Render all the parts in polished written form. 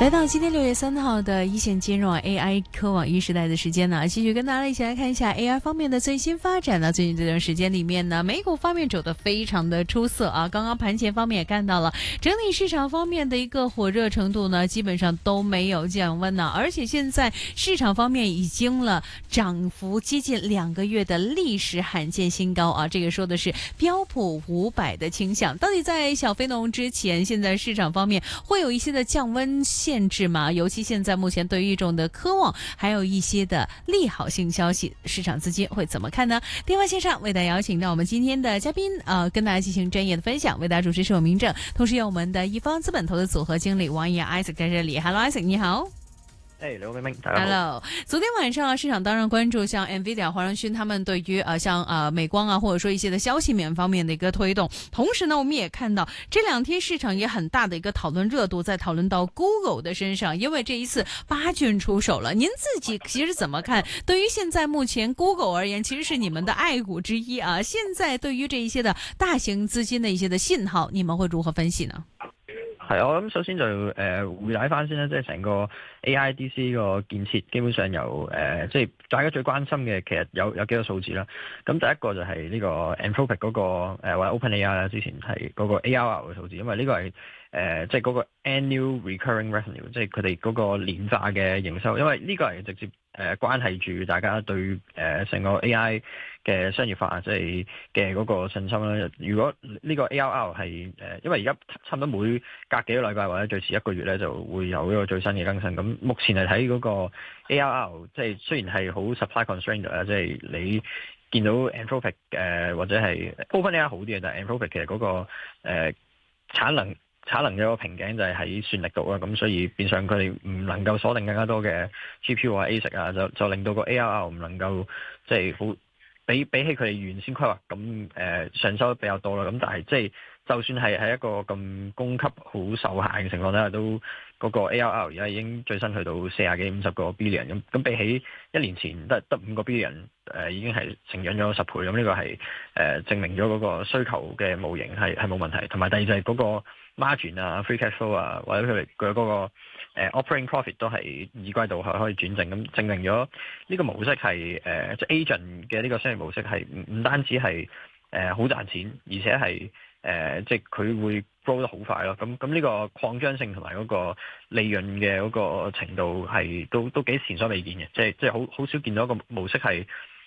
来到今天6月3号的一線金融AI 科網一時代的時間呢，繼續跟大家一起來看一下 AI 方面的最新發展呢。最近這段時間裏面呢，美股方面走得非常的出色啊。剛剛盤前方面也看到了，整體市場方面的一個火熱程度呢，基本上都沒有降溫呢。而且現在市場方面已經了漲幅接近2個月的歷史罕見新高啊。這個說的是標普500的傾向。到底在小非農之前，現在市場方面會有一些的降溫限制嗎？尤其現在目前對於這種的科網還有一些的利好性消息，市場資金會怎麼看呢？電話線上為大家邀請到我們今天的嘉賓，跟大家進行專業的分享。為大家主持是我明正，同時有我們的一方資本投資組合經理王逸研 Isaac 在這裏。Hello Isaac，你好。 劉明明，大家好。 Hello，昨天晚上市場當然關注像 NVIDIA、華潤勳他們對於像美光啊，或者說一些的消息面方面的一個推動。同時呢，我們也看到這兩天市場也很大的一個討論熱度，在討論到 Google 的身上，因為這一次巴郡出手了。您自己其實怎麼看？對於現在目前 Google 而言，其實是你們的愛股之一啊。現在對於這一些的大型資金的一些的信號，你們會如何分析呢？ 係，我諗首先就回帶翻先啦，即係成個 AIDC 個建設基本上由即係大家最關心嘅，其實有幾個數字啦。咁第一個就係呢個 Anthropic 嗰個或者 OpenAI 啦，之前係嗰個 ARR 嘅數字，因為呢個係即係嗰個 Annual Recurring Revenue，即係佢哋嗰個年化嘅營收，因為呢個係直接關係住大家對成個 AI 嘅商業化即係嘅嗰個信心啦。如果呢個 ARR 係因為而家差唔多每隔幾個禮拜或者最遲1個月咧就會有一個最新嘅更新。咁目前係睇嗰個 ARR，即係雖然係好 supply constrained 啦，即係你見到 Anthropic 或者係 OpenAI 好啲嘅，但係 Anthropic 其實嗰個產能嘅一個瓶頸就係喺算力度啦，咁所以變相佢哋唔能夠鎖定更加多嘅 GPU 啊 ASIC 啊，就令到個 ARR 唔能夠即係好比起佢哋原先規劃咁上收得比較多啦。咁但係即係就算係喺一個咁供給好受限嘅情況底下，都嗰個 ARR 而家已經最新去到40幾50個 billion 咁比起1年前得5個 billion 已經係成長咗10倍。咁呢個係證明咗嗰個需求嘅模型係冇問題。同埋第二就係嗰個 margin 啊 free cash flow 啊，或者佢嗰個operating profit 都係二季度係可以轉正，咁證明咗呢個模式係即係 agent 嘅呢個商業模式係唔單止係好賺錢，而且係即係佢會 grow 得好快咯。咁呢個擴張性同埋嗰個利潤嘅嗰個程度係都幾前所未見嘅，即係好少見到一個模式係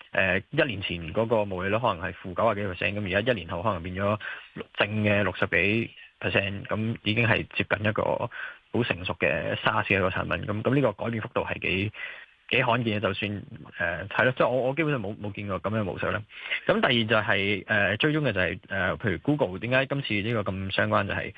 1年前嗰個毛利率可能係負90幾%，咁而家1年後可能變咗正嘅60幾%，咁已經係接近一個好成熟嘅 SaaS 嘅一個產品。咁呢個改變幅度係幾罕見嘅，就算係咯，即係我基本上冇見過咁樣嘅模式咧。咁第二就係追蹤嘅就係譬如 Google 點解今次呢個咁相關，就係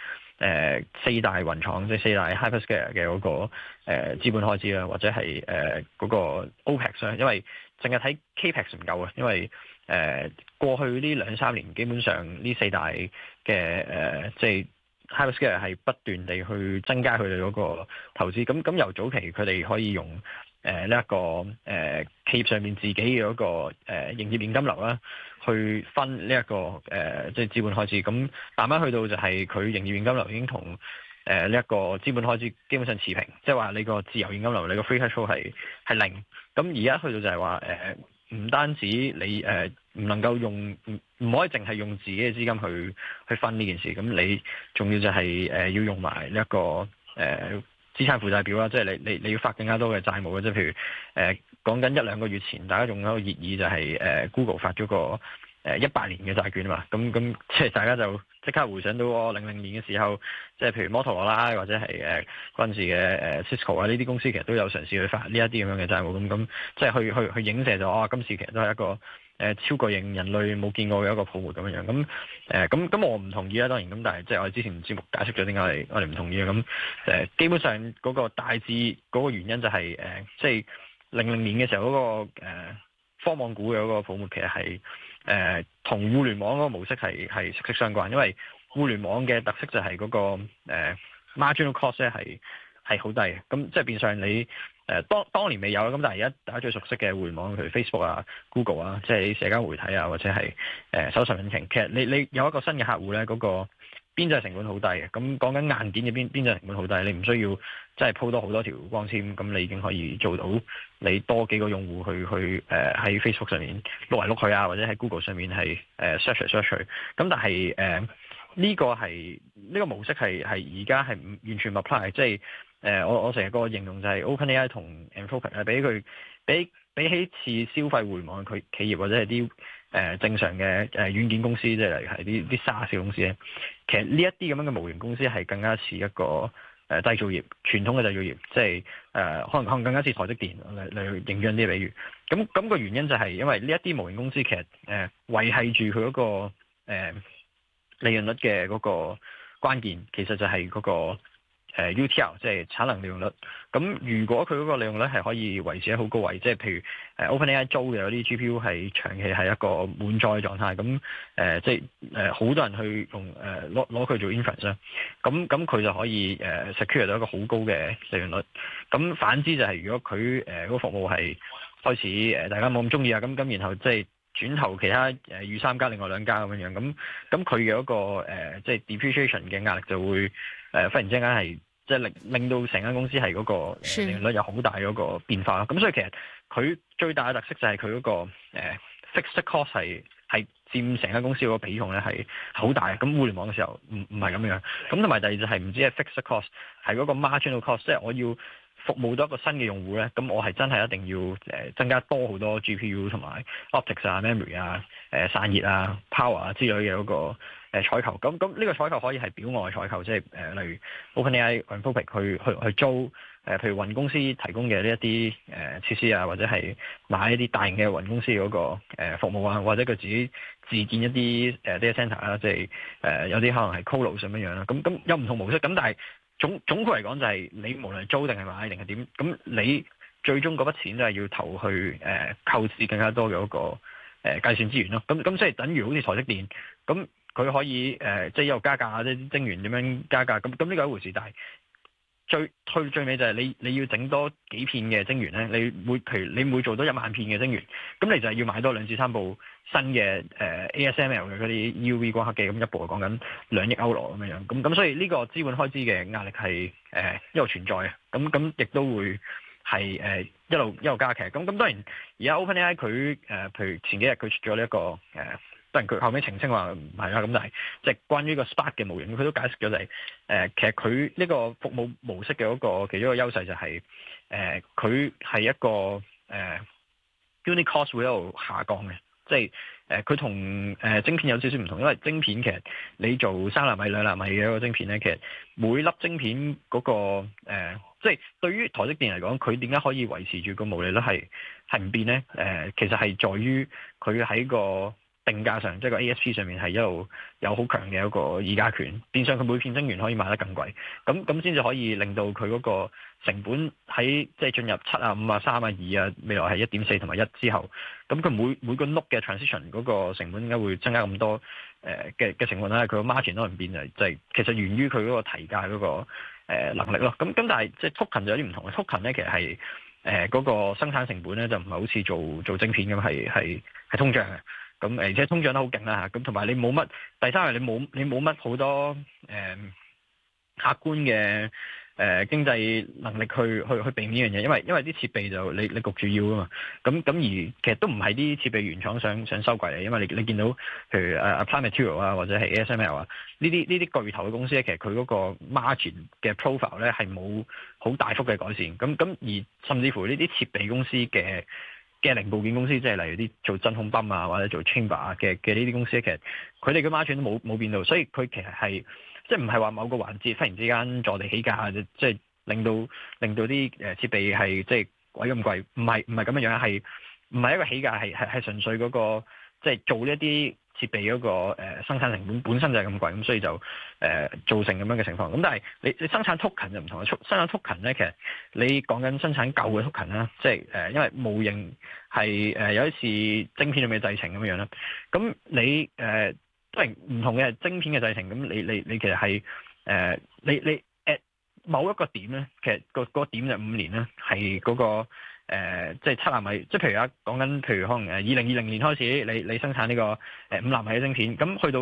4大雲廠即係4大 hyperscale 嘅嗰個資本開支啦，或者係嗰個 OPEX 啦，因為淨係睇 CAPEX 唔夠啊，因為過去呢2-3年基本上呢4大嘅即係 hyperscale 係不斷地去增加佢哋嗰個投資。咁由早期佢哋可以用呢一個企業上面自己嘅嗰個營業現金流啦，去分呢一個即係資本開支。咁慢慢去到就係佢營業現金流已經同呢一個資本開支基本上持平，即係話你個自由現金流你個 free cash flow 係零。咁而家去到就係話唔單止你唔能夠用唔可以淨係用自己嘅資金去分呢件事，咁你仲要就係要用埋呢一個資產負債表啦，即係你要發更加多嘅債務嘅，即係譬如講緊1-2個月前，大家仲有個熱議就係Google 發咗個100年嘅債券啊嘛，咁即係大家就即刻回想到00年嘅時候，即係譬如摩托羅拉或者係嗰陣時嘅Cisco 啊呢啲公司其實都有嘗試去發呢一啲咁樣嘅債務，咁即係去影射咗今次其實都係一個超巨型人類冇見過嘅一個泡沫咁樣樣。咁我唔同意啦，當然咁，但係即係我哋之前節目解釋咗點解我哋唔同意啊。咁基本上嗰個大致嗰個原因就係即係00年嘅時候嗰個科網股嘅嗰個泡沫其實係同互聯網嗰個模式係息息相關，因為互聯網嘅特色就係嗰個marginal cost 咧係好低嘅，咁即係變相你當年未有啦，咁但係而家大家最熟悉嘅互聯網，譬如 Facebook 啊、Google 啊，即係社交媒體啊，或者係搜尋引擎，其實你有一個新嘅客戶咧，嗰個邊際成本好低嘅。咁講緊硬件嘅邊際成本好低，你唔需要即係鋪多好多條光纖，咁你已經可以做到你多幾個用戶去喺 Facebook 上面碌嚟碌去啊，或者喺 Google 上面係search 嚟 search 去。咁但係呢個模式係而家係完全唔 apply， 即係我成日個形容就係 OpenAI 同 Anthropic 比起似消費互聯網嘅企業或者係啲正常嘅軟件公司，即係例如係啲 SaaS 公司咧，其實呢一啲咁樣嘅模型公司係更加似一個製造業，傳統嘅製造業，即係可能更加似台積電嚟形象啲比喻。咁個原因就係因為呢一啲模型公司其實維繫住佢嗰個利潤率嘅嗰個關鍵，其實就係嗰個UTL， 即係產能利用率。咁如果佢嗰個利用率係可以維持喺好高位，即係譬如OpenAI 租嘅嗰啲 GPU 係長期係一個滿載狀態，咁即係好多人去用攞佢做 inference 啦。咁佢就可以secure 到一個好高嘅利潤率。咁反之就係如果佢嗰個服務係開始大家冇咁中意啊，咁然後即係轉投其他預三家另外兩家咁樣，咁佢嘅嗰個即係 depreciation 嘅壓力就會忽然之間係即係令到成間公司係嗰個利潤率有好大嗰個變化咯。咁所以其實佢最大嘅特色就係佢嗰個fixed cost 係佔成間公司嗰個比重咧係好大嘅。咁互聯網嘅時候唔係咁樣。咁同埋第二就係唔止係 fixed cost， 係嗰個 marginal cost， 即係我要服務到一個新嘅用戶咧，咁我係真係一定要增加多好多 GPU 同埋 optics 啊、memory 啊、散熱啊、power 啊之類嘅嗰個採購。咁呢個採購可以係表外採購，即係例如 OpenAI、Anthropic 去租譬如雲公司提供嘅呢一啲設施啊，或者係買一啲大型嘅雲公司嗰個服務啊，或者佢自己自建一啲data center 啦，即係有啲可能係 colo 咁樣樣啦。咁有唔同模式，咁但係總括嚟講就係你無論租定係買定係點，咁你最終嗰筆錢都係要投去購置更加多嘅嗰個計算資源咯。咁即係等於好似台積電，咁佢可以即係一路加價，即係晶圓點樣加價，咁呢個係一回事。但係最尾就係你要整多幾片嘅晶圓咧，譬如你每做多1萬片嘅晶圓，咁你就係要買多2至3部新嘅ASML 嘅嗰啲 UV 光刻機，咁一部係講緊2億歐羅咁樣，咁所以呢個資本開支嘅壓力係一路存在嘅，咁亦都會係一路加劇。咁當然而家 OpenAI 佢譬如前幾日佢出咗呢一個當然佢後尾澄清話唔係啦，咁但係即係關於個 Spark 嘅模型，佢都解釋咗就係其實佢呢個服務模式嘅嗰個其中一個優勢就係佢係一個unit cost 會一路下降嘅，即係佢同晶片有少少唔同，因為晶片其實你做3納米、2納米嘅一個晶片咧，其實每粒晶片嗰個即係對於台積電嚟講，佢點解可以維持住個毛利率係唔變咧？其實係在於佢喺個定價上，即係個 ASP 上面係一路有好強嘅一個議價權，變相佢每片晶圓可以賣得更貴，咁先至可以令到佢嗰個成本喺即係進入7啊、5啊、3啊、2啊，未來係1.4同埋1之後，咁佢每個 node 嘅 transition 嗰個成本點解會增加咁多嘅情況咧？佢個 margin 都唔變就係其實源於佢嗰個提價嗰個能力咯。咁但係即係 token 就有啲唔同嘅 token 咧，其實係嗰個生產成本咧就唔係好似做晶片咁係通脹嘅。咁而且通脹得好勁啦嚇，咁同埋你冇乜第三樣，你冇乜好多客觀嘅經濟能力去避免呢樣嘢，因為啲設備就你焗住要啊嘛，咁而其實都唔係啲設備原廠想收貴你，因為你見到譬如Applied Materials啊或者係 ASML 啊呢啲巨頭嘅公司咧，其實佢嗰個 margin 嘅 profile 咧係冇好大幅嘅改善，咁而甚至乎呢啲設備公司嘅零部件公司，即係例如啲做真空泵啊或者做 chamber 嘅呢啲公司，其實佢哋嘅 margin 都冇變到，所以佢其實係即係唔係話某個環節忽然之間坐地起價，即係令到啲設備係即係鬼咁貴，唔係咁樣樣，係唔係一個起價，係純粹嗰個即係做呢一啲設備嗰個生產成本本身就係咁貴，咁所以就造成咁樣嘅情況。咁但係你生產 token 就唔同啦，生產 token 咧，其實你講緊生產舊嘅 token 啦，即係因為模型係有一次晶片上面嘅製程咁樣啦，咁你當然唔同嘅晶片嘅製程，咁你其實係你某一個點咧，其實個點就5年咧，係嗰個即係7納米，即係譬如講緊，譬如可能2020年開始，你生產呢個5納米嘅晶片，咁去到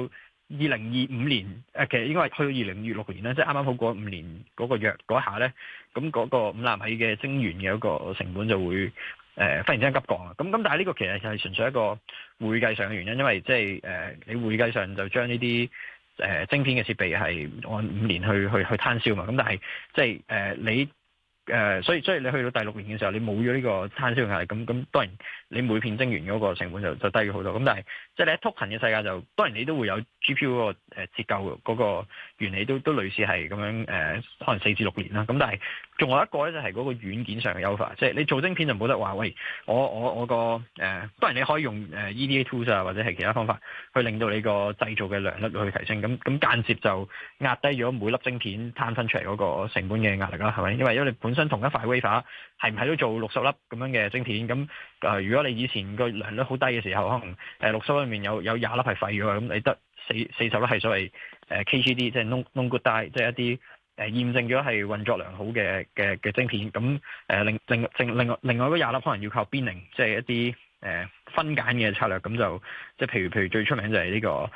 2025年其實應該係去到2026年咧，即係啱啱好過5年嗰個約嗰下咧，咁嗰個5納米嘅晶圓嘅嗰個成本就會忽然之間急降啊！咁但係呢個其實係純粹一個會計上嘅原因，因為即係你會計上就將呢啲晶片嘅設備係按5年去攤銷嘛。咁但係即係你所以你去到第6年嘅時候，你冇咗呢個攤銷壓力，咁當然你每片晶圓嗰個成本就低咗好多。咁但係即係你喺 token 嘅世界就當然你都會有 GPU 嗰個折舊嗰個原理都類似係咁樣可能4至6年啦。咁但係仲有一個咧就係嗰個軟件上嘅優化，即係你做晶片就冇得話喂我個當然你可以用EDA tools 啊或者係其他方法去令到你個製造嘅良率去提升。咁間接就壓低咗每粒晶片攤分出嚟嗰個成本嘅壓力啦，係咪？因為你本身同一塊 wafer 係唔係都做60粒咁樣嘅晶片？咁如果你以前個良率好低嘅時候，可能60粒裏面有20粒係廢咗，咁你得40粒係所謂KGD，即係 known good die，即係一啲驗證咗係運作良好嘅晶片。咁另外嗰20粒可能要靠邊零，即係一啲分揀嘅策略。咁就即係譬如最出名就係呢個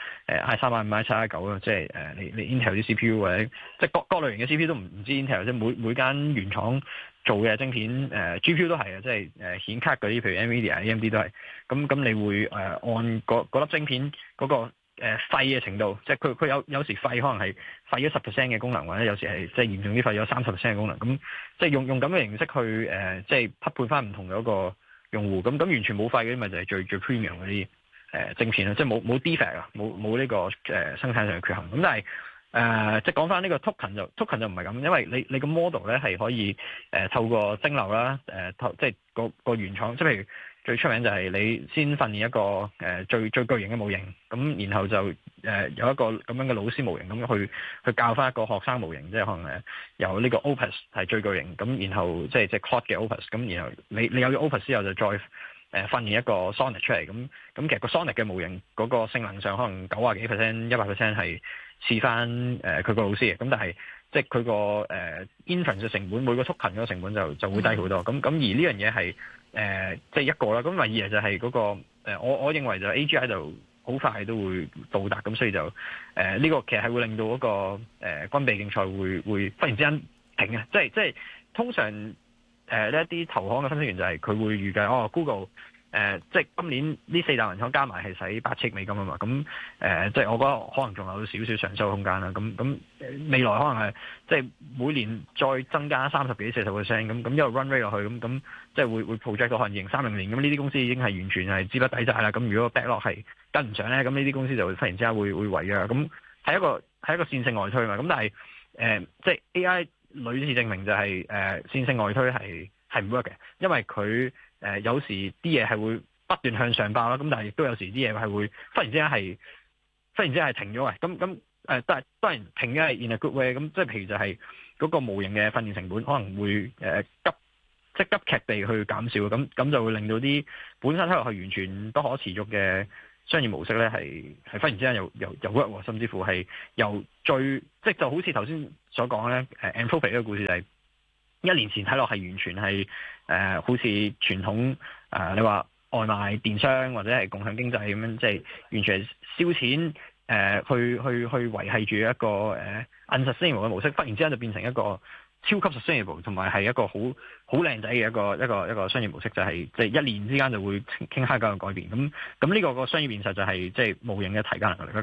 i3、i7、i9啦，即係你 Intel 啲 CPU 或者即係各類型嘅 CPU 都唔知 Intel，即係每間原廠做嘅晶片GPU 都係啊，即係顯卡嗰啲，譬如 NVIDIA、AMD 都係。咁你會按嗰粒晶片嗰個廢嘅程度，即係佢有時廢可能係廢咗10% 嘅功能，或者有時係即係嚴重啲廢咗30% 嘅功能。咁即係用咁嘅形式去即係匹配翻唔同嘅一個用戶。咁完全冇廢嗰啲咪就係最 premium 嗰啲晶片啦，即係冇 defect 啊，冇呢個生產上嘅缺陷。咁但係即係講翻呢個 token 就唔係咁，因為你個 model 咧係可以透過蒸餾啦，即係個原廠，即係譬如最出名就係你先訓練一個最巨型嘅模型，咁然後就有一個咁樣嘅老師模型咁去教翻一個學生模型，即係可能由呢個 Opus 係最巨型，咁然後即係Claude 嘅 Opus，咁然後你有咗 Opus 之後就再訓練一個 Sonnet 出嚟，咁其實個 Sonnet 嘅模型嗰個性能上可能90幾%、100% 係似翻佢個老師嘅，咁但係即係佢個inference 嘅成本，每個 token 嗰個成本就會低好多。咁而呢樣嘢係即係一個啦。咁第二就係嗰個我認為就 AGI 就好快都會到達，咁所以就呢個其實係會令到嗰個軍備競賽會忽然之間停嘅。即係通常呢一啲投行嘅分析員就係佢會預計Google 即係今年呢4大銀行加埋係使8億美金啊嘛。咁即係我覺得可能仲有少少上修空間啦。咁未來可能係即係每年再增加30幾40%，咁一路 run rate 落去，咁即係會 project 到可能2030年，咁呢啲公司已經係完全係資不抵債啦。咁如果 backlog 係跟唔上咧，咁呢啲公司就會忽然之間會違約。咁係一個線性外推嘛。咁但係即係 AI 屢次證明就係線性外推係唔 work 嘅，因為佢有時啲嘢係會不斷向上爆啦，咁但係亦都有時啲嘢係會忽然之間係停咗嘅。咁當然停嘅係 in a good way。咁即係譬如就係嗰個模型嘅訓練成本可能會急劇地去減少，咁就會令到啲本身睇落去完全不可持續嘅商業模式咧係忽然之間又 work， 甚至乎係由即就好似頭先所講咧Anthropic 呢個故事就係1年前睇落係完全係好似傳統你話外賣電商或者係共享經濟咁樣，即係完全係燒錢去維繫住一個unsustainable 嘅模式，忽然之間就變成一個超級 sustainable 同埋係一個好靚仔嘅一個商業模式，就係即係1年之間就會傾下咁嘅改變。咁呢個商業現實就係即係模型嘅提價能力。